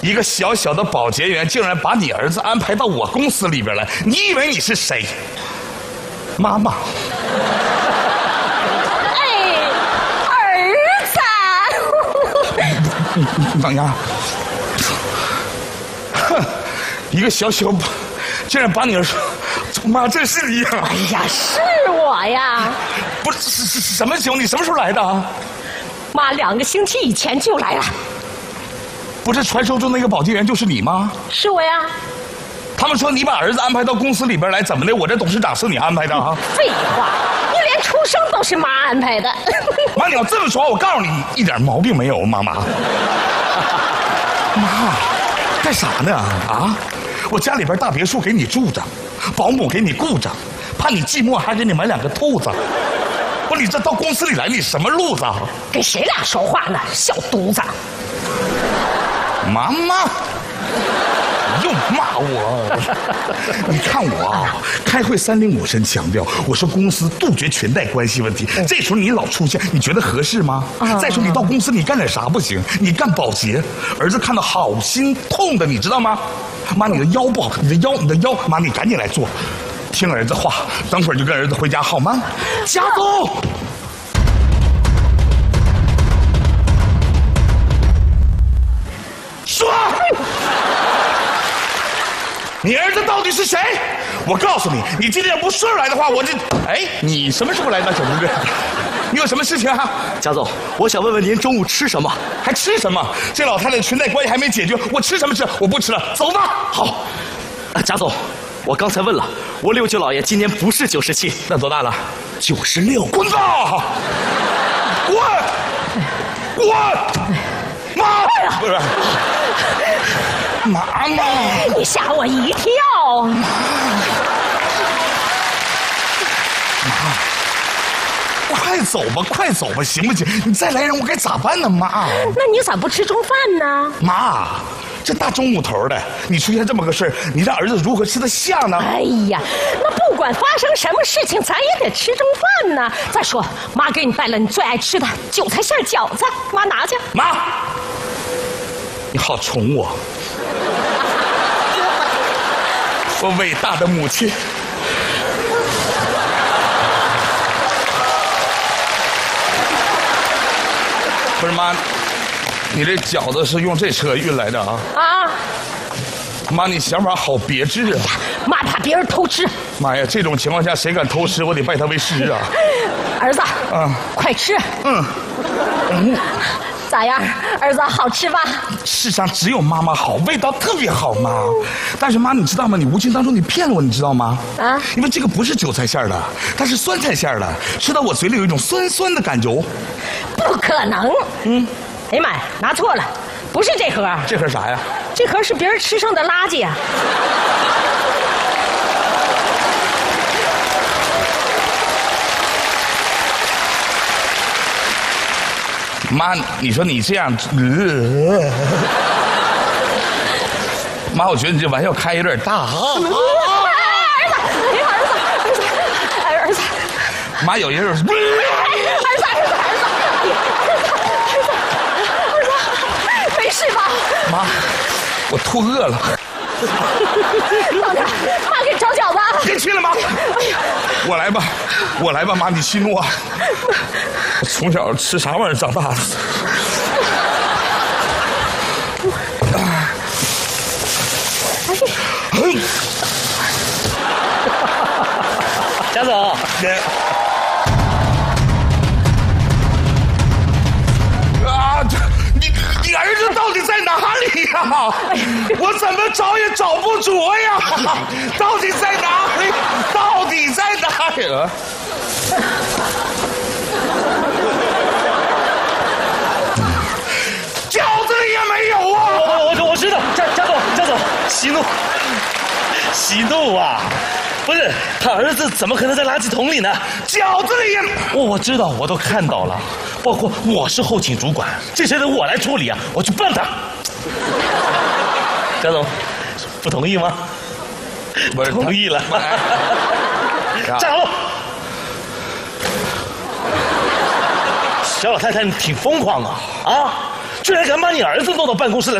一个小小的保洁员竟然把你儿子安排到我公司里边来，你以为你是谁？妈妈。 哎，儿子。 等呀！哼，一个小小竟然把你儿子，妈，这是你呀！ 哎呀，是我呀！ 不是什么熊？你什么时候来的啊？ 妈，2个星期以前就来了。 不是传说中那个保洁员就是你吗？ 是我呀。 他们说你把儿子安排到公司里边来，怎么的？我这董事长是你安排的啊？ 废话，你连出生都是妈安排的。 妈，你要这么说，我告诉你，一点毛病没有，妈妈。妈，干啥呢？啊，我家里边大别墅给你住着，保姆给你顾着，怕你寂寞还给你买2个兔子。不，你这到公司里来，你什么路子？ 跟谁俩说话呢？小犊子！ 妈妈。又骂我！你看我啊，开会305声强调，我说公司杜绝裙带关系问题。这时候你老出现，你觉得合适吗？再说你到公司你干点啥不行？你干保洁，儿子看到好心痛的，你知道吗？妈，你的腰不好，你的腰，妈，你赶紧来做，听儿子话，等会儿就跟儿子回家好吗？家总。说。你儿子到底是谁？我告诉你，你今天不顺来的话，我就……哎，你什么时候来的，小同志？你有什么事情啊？ 贾总，我想问问您中午吃什么？ 还吃什么？这老太太裙带关系还没解决，我吃什么吃？我不吃了，走吧。好。 贾总，我刚才问了，我6舅姥爷今年不是97， 那多大了 ？96。 滚吧！滚！妈！不是。妈妈， 你吓我一跳！ 妈，快走吧，行不行？你再来人，我该咋办呢？妈， 那你咋不吃中饭呢？ 妈，这大中午头的，你出现这么个事儿，你让儿子如何吃得下呢？ 哎呀，那不管发生什么事情，咱也得吃中饭呢。再说，妈给你带了你最爱吃的韭菜馅饺子，妈拿去。 妈，你好宠我。我伟大的母亲，不是妈，你这饺子是用这车运来的啊？ 啊！ 妈，你想法好别致啊！ 妈怕别人偷吃。 妈呀，这种情况下谁敢偷吃，我得拜他为师啊！ 儿子，快吃。咋样，儿子好吃吧？ 世上只有妈妈好，味道特别好，妈。但是妈，你知道吗？你无形当中你骗了我，你知道吗？啊！因为这个不是韭菜馅的，它是酸菜馅的，吃到我嘴里有一种酸酸的感觉。 不可能！哎呀妈呀，拿错了，不是这盒。 这盒啥呀？ 这盒是别人吃剩的垃圾啊！ 妈，你说你这样，妈，我觉得你这玩笑开有点大。儿子， 儿子， 妈有人，儿子， 没事吧？ 妈，我吐饿了。 到哪？妈给你找饺子。 别去了，妈。我来吧，妈，你息怒啊。我从小吃啥玩意儿长大的？ 贾总， 你儿子到底在哪里呀？我怎么找也找不着呀！到底在哪里？到底在哪里？饺子里也没有啊！ 我知道，贾总，息怒啊！不是，他儿子怎么可能在垃圾桶里呢？ 饺子里也…… 我知道，我都看到了，包括我是后勤主管，这事得我来处理啊！我去办他。贾总，不同意吗？ 不是， 同意了。站好。小老太太，你挺疯狂啊！居然敢把你儿子弄到办公室来